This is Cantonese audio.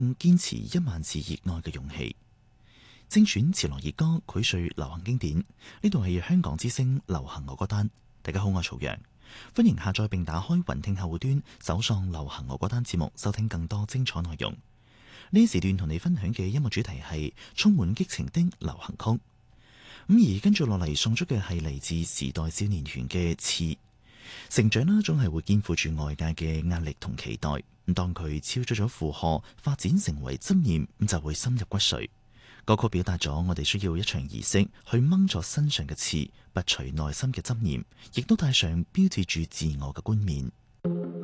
堅持1萬字熱愛嘅勇氣。精選潮流熱歌，膾萃流行經典。呢度係香港之聲流行我歌單。大家好，我係曹陽，歡迎下載並打開雲聽客戶端，搜索流行我歌單節目，收聽更多精彩內容。呢時段同你分享嘅音樂主題係充滿激情的流行曲。而跟住落嚟送出嘅係嚟自時代少年團嘅《刺》。成長啦，總係會肩負住外界嘅壓力同期待。當佢超出咗負荷，發展成為執念，就會深入骨髓。歌曲表達咗我哋需要一場儀式去掹咗身上嘅刺，拔除內心嘅執念，亦都帶上標誌住自我嘅冠冕。